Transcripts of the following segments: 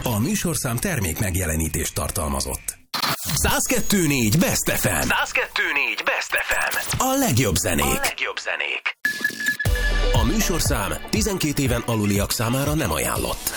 A műsorszám termék megjelenítést tartalmazott. 102.4 Best FM. 102.4 Best FM. A legjobb zenék. A műsorszám 12 éven aluliak számára nem ajánlott.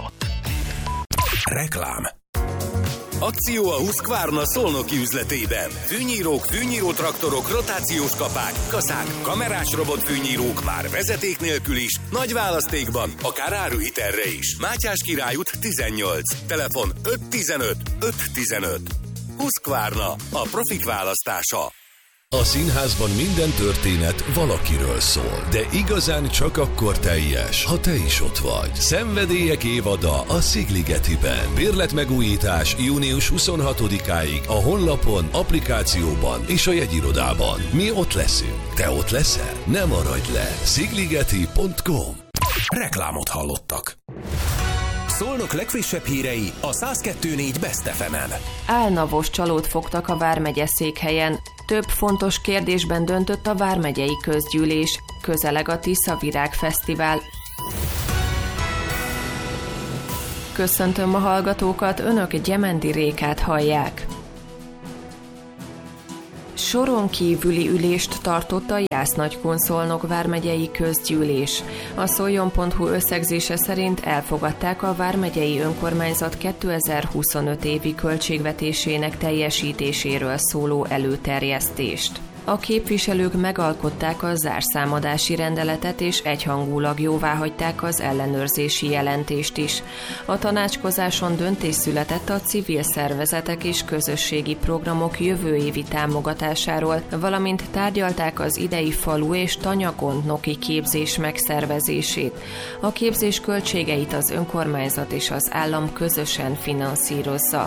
Reklám. Akció a Husqvarna szolnoki üzletében. Fűnyírók, fűnyírótraktorok, rotációs kapák, kaszák, kamerás robotfűnyírók már vezeték nélkül is, nagy választékban, akár áruhitelre is. Mátyás Király út 18. Telefon 515 515. Husqvarna, a profik választása. A színházban minden történet valakiről szól, de igazán csak akkor teljes, ha te is ott vagy. Szenvedélyek évada a Szigligetiben. Bérletmegújítás június 26-áig a honlapon, applikációban és a jegyirodában. Mi ott leszünk. Te ott leszel? Ne maradj le. Szigligeti.com. Reklámot hallottak. Szolnok legfrissebb hírei a 102.4 Best FM-en. Álnavos csalót fogtak a vármegye székhelyen. Több fontos kérdésben döntött a vármegyei közgyűlés. Közeleg a Tisza Virág Fesztivál. Köszöntöm a hallgatókat, önök Gyemendi Rékát hallják. Soron kívüli ülést tartott a Jász-Nagykun-Szolnok vármegyei közgyűlés. A szoljon.hu összegzése szerint elfogadták a vármegyei önkormányzat 2025 évi költségvetésének teljesítéséről szóló előterjesztést. A képviselők megalkották a zárszámadási rendeletet és egyhangulag jóváhagyták az ellenőrzési jelentést is. A tanácskozáson döntés született a civil szervezetek és közösségi programok jövő évi támogatásáról, valamint tárgyalták az idei falu és tanyagondnoki képzés megszervezését. A képzés költségeit az önkormányzat és az állam közösen finanszírozza.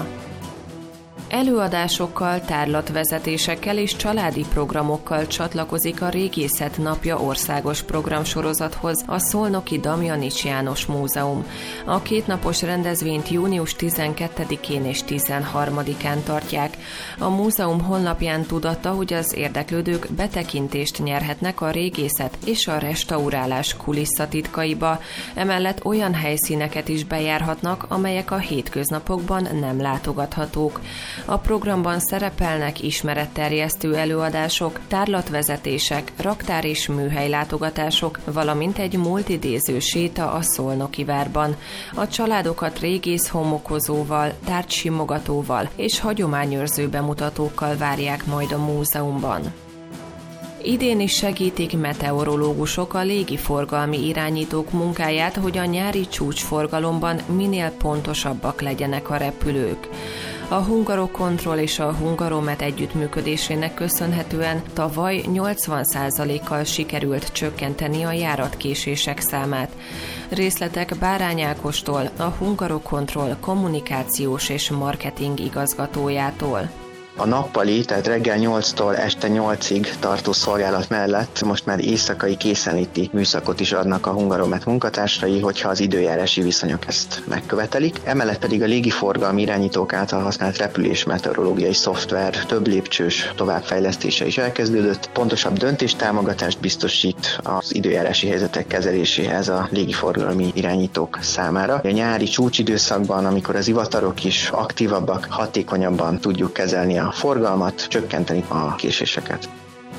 Előadásokkal, tárlatvezetésekkel és családi programokkal csatlakozik a Régészet Napja országos programsorozathoz a Szolnoki Damjanics János Múzeum. A kétnapos rendezvényt június 12-én és 13-án tartják. A múzeum honlapján tudatta, hogy az érdeklődők betekintést nyerhetnek a régészet és a restaurálás kulisszatitkaiba. Emellett olyan helyszíneket is bejárhatnak, amelyek a hétköznapokban nem látogathatók. A programban szerepelnek ismeretterjesztő előadások, tárlatvezetések, raktár- és műhelylátogatások, valamint egy multidéző séta a Szolnoki várban. A családokat régész homokozóval, tárgysimogatóval és hagyományőrző bemutatókkal várják majd a múzeumban. Idén is segítik meteorológusok a légiforgalmi irányítók munkáját, hogy a nyári csúcsforgalomban minél pontosabbak legyenek a repülők. A Hungarocontrol és a Hungaromet együttműködésének köszönhetően tavaly 80%-kal sikerült csökkenteni a járatkésések számát. Részletek Bárány Ákostól, a Hungarocontrol kommunikációs és marketing igazgatójától. A nappali, tehát reggel 8-tól este 8-ig tartó szolgálat mellett most már éjszakai készenléti műszakot is adnak a Hungaromet munkatársai, hogyha az időjárási viszonyok ezt megkövetelik. Emellett pedig a légiforgalmi irányítók által használt repülés meteorológiai szoftver több lépcsős továbbfejlesztése is elkezdődött. Pontosabb döntéstámogatást biztosít az időjárási helyzetek kezeléséhez a légiforgalmi irányítók számára. A nyári csúcsidőszakban, amikor az ivatarok is aktívabbak, hatékonyabban tudjuk kezelni a forgalmat, csökkenteni a késéseket.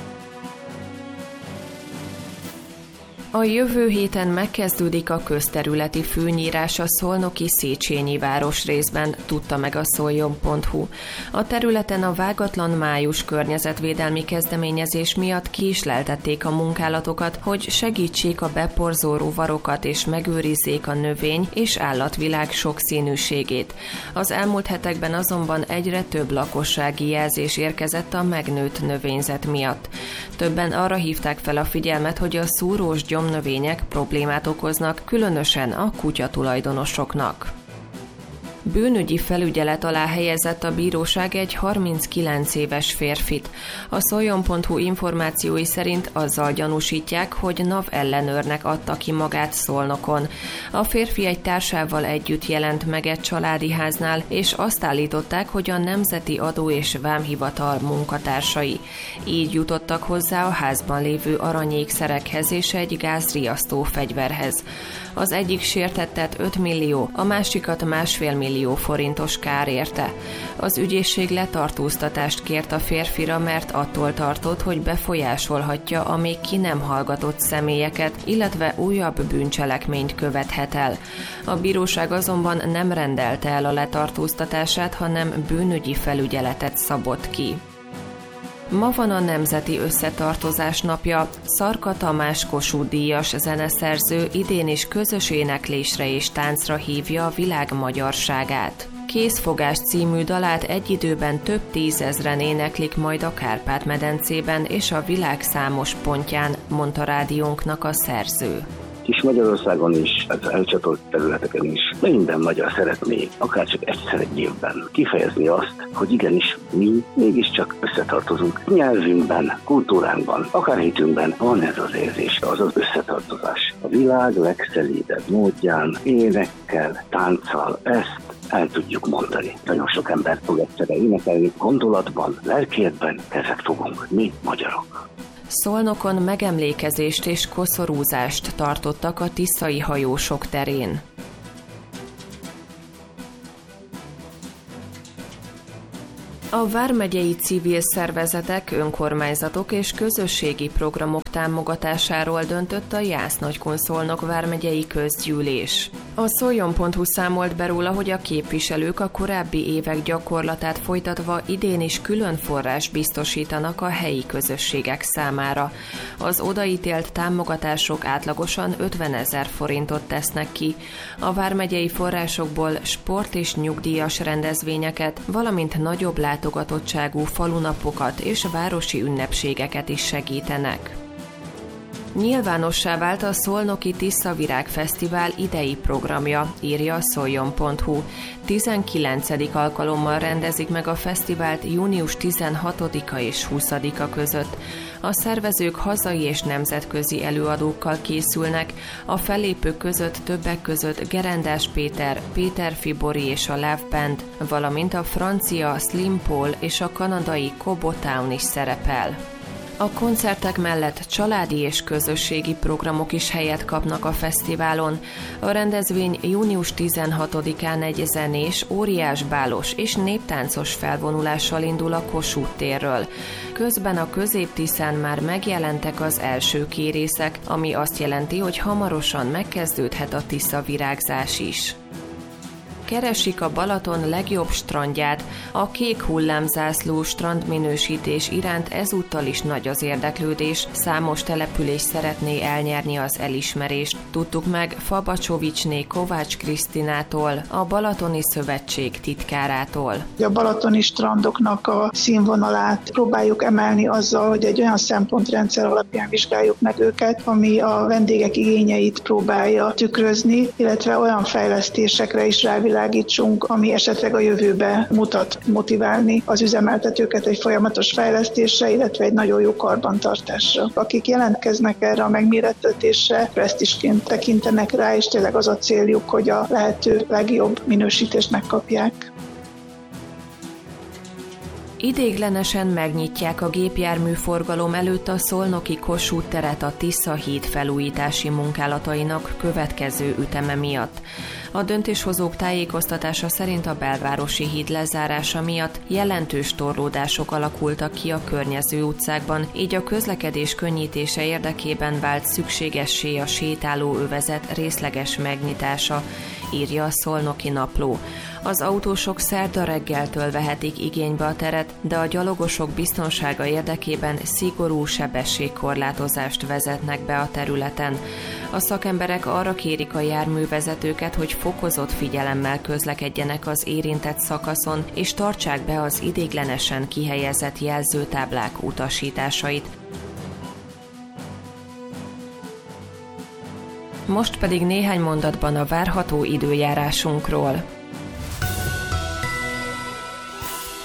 A jövő héten megkezdődik a közterületi fűnyírás a szolnoki Széchenyi városrészben, tudta meg a szoljon.hu. A területen a vágatlan május környezetvédelmi kezdeményezés miatt késleltették a munkálatokat, hogy segítsék a beporzó rovarokat és megőrizzék a növény- és állatvilág sokszínűségét. Az elmúlt hetekben azonban egyre több lakossági jelzés érkezett a megnőtt növényzet miatt. Többen arra hívták fel a figyelmet, hogy a szúrós gyomnövények problémát okoznak, különösen a kutyatulajdonosoknak. Bűnügyi felügyelet alá helyezett a bíróság egy 39 éves férfit. A Szoljon.hu információi szerint azzal gyanúsítják, hogy NAV ellenőrnek adta ki magát Szolnokon. A férfi egy társával együtt jelent meg egy családi háznál, és azt állították, hogy a Nemzeti Adó és Vámhivatal munkatársai. Így jutottak hozzá a házban lévő aranyékszerekhez és egy gázriasztó fegyverhez. Az egyik sértettet 5 millió, a másikat 1,5 millió forintos kár érte. Az ügyészség letartóztatást kért a férfira, mert attól tartott, hogy befolyásolhatja a még ki nem hallgatott személyeket, illetve újabb bűncselekményt követhet el. A bíróság azonban nem rendelte el a letartóztatását, hanem bűnügyi felügyeletet szabott ki. Ma van a Nemzeti Összetartozás napja. Szarka Tamás Kossuth-díjas zeneszerző idén is közös éneklésre és táncra hívja a világ magyarságát. Kézfogás című dalát egy időben több tízezren éneklik majd a Kárpát-medencében és a világ számos pontján, mondta rádiónknak a szerző. És Magyarországon is, az elcsatolt területeken is, de minden magyar szeretné, akár csak egyszer egy évben kifejezni azt, hogy igenis mi mégiscsak összetartozunk. Nyelvünkben, kultúránkban, akár hitünkben van ez az érzés, az az összetartozás. A világ legszelídebb módján, énekkel, tánccal ezt el tudjuk mondani. Nagyon sok ember fog egyszerre énekelni, gondolatban, lelkiekben kezet fogunk, mi magyarok. Szolnokon megemlékezést és koszorúzást tartottak a tiszai hajósok terén. A vármegyei civil szervezetek, önkormányzatok és közösségi programok támogatásáról döntött a Jász-Nagykun-Szolnok vármegyei közgyűlés. A Szoljon.hu számolt be róla, hogy a képviselők a korábbi évek gyakorlatát folytatva idén is külön forrás biztosítanak a helyi közösségek számára. Az odaítélt támogatások átlagosan 50 000 forintot tesznek ki. A vármegyei forrásokból sport- és nyugdíjas rendezvényeket, valamint nagyobb látogatottságú falunapokat és városi ünnepségeket is segítenek. Nyilvánossá vált a Szolnoki Tiszavirág Fesztivál idei programja, írja a Szoljon.hu. 19. alkalommal rendezik meg a fesztivált június 16-a és 20-a között. A szervezők hazai és nemzetközi előadókkal készülnek, a fellépők között többek között Gerendás Péter, Péter Fibori és a Love Band, valamint a francia Slim Paul és a kanadai Cobo Town is szerepel. A koncertek mellett családi és közösségi programok is helyet kapnak a fesztiválon. A rendezvény június 16-án egy zenés, óriásbálos és néptáncos felvonulással indul a Kossuth térről. Közben a Közép-Tiszán már megjelentek az első kérészek, ami azt jelenti, hogy hamarosan megkezdődhet a tiszavirágzás is. Keresik a Balaton legjobb strandját. A kék hullámzászló strandminősítés iránt ezúttal is nagy az érdeklődés. Számos település szeretné elnyerni az elismerést. Tudtuk meg Fabacsovicsné Kovács Krisztinától, a Balatoni Szövetség titkárától. A balatoni strandoknak a színvonalát próbáljuk emelni azzal, hogy egy olyan szempontrendszer alapján vizsgáljuk meg őket, ami a vendégek igényeit próbálja tükrözni, illetve olyan fejlesztésekre is rávilágítsunk, ami esetleg a jövőbe mutat, motiválni az üzemeltetőket egy folyamatos fejlesztésre, illetve egy nagyon jó karbantartásra. Akik jelentkeznek erre a megmérettetésre, presztízsként tekintenek rá, és tényleg az a céljuk, hogy a lehető legjobb minősítést megkapják. Ideiglenesen megnyitják a gépjárműforgalom előtt a szolnoki Kossuth teret a Tisza híd felújítási munkálatainak következő üteme miatt. A döntéshozók tájékoztatása szerint a belvárosi híd lezárása miatt jelentős torlódások alakultak ki a környező utcákban, így a közlekedés könnyítése érdekében vált szükségessé a sétálóövezet részleges megnyitása, írja a Szolnoki Napló. Az autósok szerda reggeltől vehetik igénybe a teret, de a gyalogosok biztonsága érdekében szigorú sebességkorlátozást vezetnek be a területen. A szakemberek arra kérik a járművezetőket, hogy fokozott figyelemmel közlekedjenek az érintett szakaszon, és tartsák be az ideiglenesen kihelyezett jelzőtáblák utasításait. Most pedig néhány mondatban a várható időjárásunkról.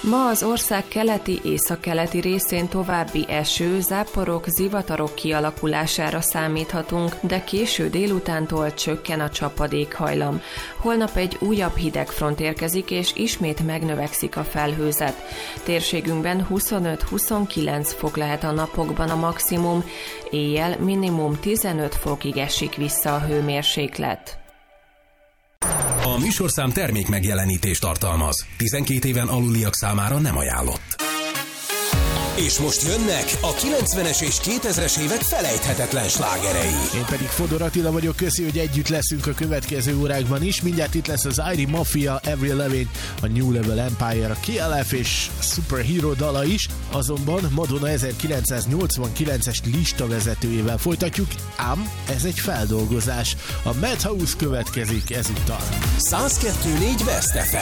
Ma az ország keleti, északkeleti részén további eső, záporok, zivatarok kialakulására számíthatunk, de késő délutántól csökken a csapadékhajlam. Holnap egy újabb hidegfront érkezik, és ismét megnövekszik a felhőzet. Térségünkben 25-29 fok lehet a napokban a maximum, éjjel minimum 15 fokig esik vissza a hőmérséklet. A műsorszám termék megjelenítést tartalmaz. 12 éven aluliak számára nem ajánlott. És most jönnek a 90-es és 2000-es évek felejthetetlen slágerei. Én pedig Fodor Attila vagyok, köszi, hogy együtt leszünk a következő órákban is. Mindjárt itt lesz az Irie Mafia, Avril Lavigne, a New Level Empire, a KLF és Superhero dala is. Azonban Madonna 1989-es listavezetőjével folytatjuk, ám ez egy feldolgozás. A Madhouse következik ezúttal. 102.4 Best FM.